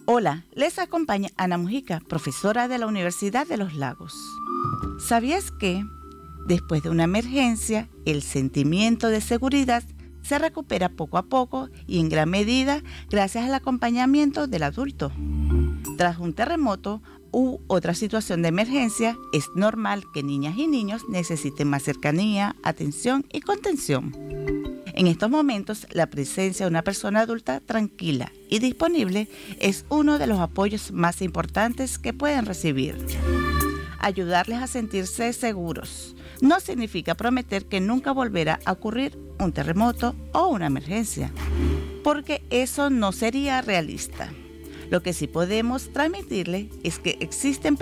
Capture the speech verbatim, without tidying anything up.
Hola, les acompaña Ana Mujica, profesora de la Universidad de los Lagos. ¿Sabías que, después de una emergencia, el sentimiento de seguridad se recupera poco a poco y en gran medida gracias al acompañamiento del adulto? Tras un terremoto u otra situación de emergencia, es normal que niñas y niños necesiten más cercanía, atención y contención. En estos momentos, la presencia de una persona adulta tranquila y disponible es uno de los apoyos más importantes que pueden recibir. Ayudarles a sentirse seguros no significa prometer que nunca volverá a ocurrir un terremoto o una emergencia, porque eso no sería realista. Lo que sí podemos transmitirle es que existen